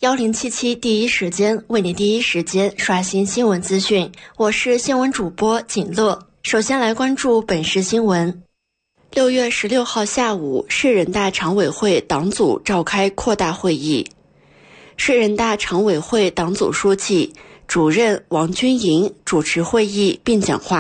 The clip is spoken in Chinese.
1077第一时间为你第一时间刷新新闻资讯，我是新闻主播景乐。首先来关注本市新闻。6月16号下午，市人大常委会党组召开扩大会议，市人大常委会党组书记、主任王军营主持会议并讲话。